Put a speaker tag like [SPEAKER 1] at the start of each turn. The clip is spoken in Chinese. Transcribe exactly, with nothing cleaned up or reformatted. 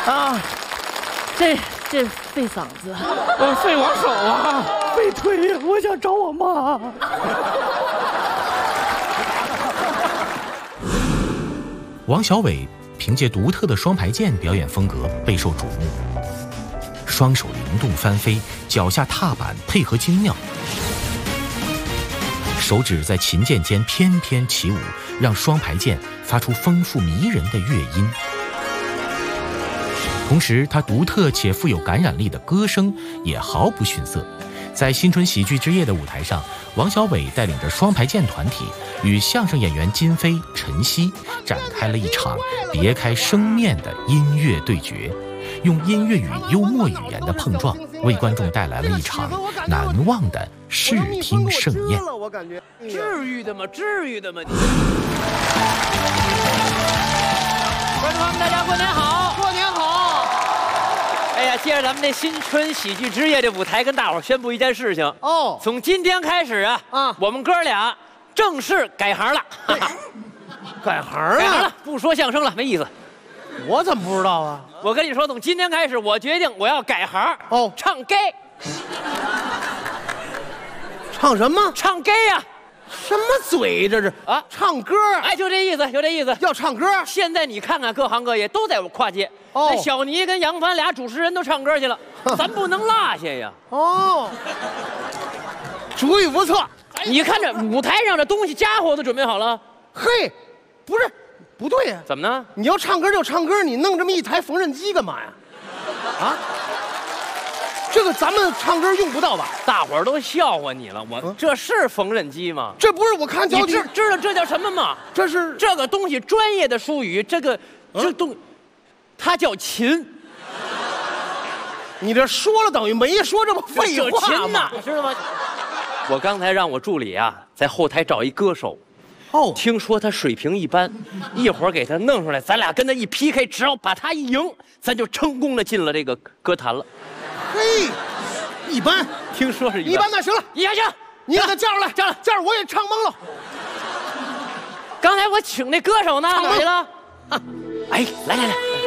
[SPEAKER 1] 啊，这这费嗓子，
[SPEAKER 2] 呃，费我手啊，费腿呀，我想找我妈。
[SPEAKER 3] 王小伟凭借独特的双排剑表演风格备受瞩目，双手灵动翻飞，脚下踏板配合精妙，手指在琴键间翩翩起舞，让双排剑发出丰富迷人的乐音。同时，他独特且富有感染力的歌声也毫不逊色。在新春喜剧之夜的舞台上，王小伟带领着双排剑团体与相声演员金飞、陈曦展开了一场别开生面的音乐对决，用音乐与幽默语言的碰撞，为观众带来了一场难忘的视听盛宴。
[SPEAKER 2] 我感觉
[SPEAKER 4] 至于的吗？至于的吗？观众朋友们，大家过年好！
[SPEAKER 2] 过年好！
[SPEAKER 4] 哎呀，借着咱们这新春喜剧之夜这舞台，跟大伙儿宣布一件事情
[SPEAKER 2] 哦，
[SPEAKER 4] 从今天开始啊，啊，我们哥俩正式改行了。
[SPEAKER 2] 改行啊？
[SPEAKER 4] 改行了，不说相声了，没意思。
[SPEAKER 2] 我怎么不知道啊？
[SPEAKER 4] 我跟你说，从今天开始，我决定我要改行哦，唱 gay。
[SPEAKER 2] 唱什么？
[SPEAKER 4] 唱 gay 呀、啊！
[SPEAKER 2] 什么嘴这是啊？唱歌？
[SPEAKER 4] 哎，就这意思，就这意思。
[SPEAKER 2] 要唱歌？
[SPEAKER 4] 现在你看看，各行各业都在跨界。哦，那小尼跟杨帆俩主持人都唱歌去了，咱不能落下呀。
[SPEAKER 2] 哦，主意不错。
[SPEAKER 4] 你看这舞台上这东西家伙都准备好了。
[SPEAKER 2] 嘿，不是，不对呀。
[SPEAKER 4] 怎么呢？
[SPEAKER 2] 你要唱歌就唱歌，你弄这么一台缝纫机干嘛呀？啊？这个咱们唱歌用不到吧？
[SPEAKER 4] 大伙儿都笑话你了，我、嗯、这是缝纫机吗？
[SPEAKER 2] 这不是，我看脚底。
[SPEAKER 4] 你知知道这叫什么吗？
[SPEAKER 2] 这是
[SPEAKER 4] 这个东西专业的术语，这个、嗯、这东，它叫琴。
[SPEAKER 2] 你这说了等于没说，这不废话
[SPEAKER 4] 琴呐，知道吗？我刚才让我助理啊，在后台找一歌手。哦，听说他水平一般，一会儿给他弄出来，咱俩跟他一 P K， 只要把他一赢，咱就成功的进了这个歌坛了。
[SPEAKER 2] 嘿，一般，
[SPEAKER 4] 听说是一般，
[SPEAKER 2] 一般那行了，
[SPEAKER 4] 一般行，
[SPEAKER 2] 你给他叫上来，
[SPEAKER 4] 叫来，
[SPEAKER 2] 叫上我也唱懵了。
[SPEAKER 4] 刚才我请那歌手呢，哪去了？哎，来来来。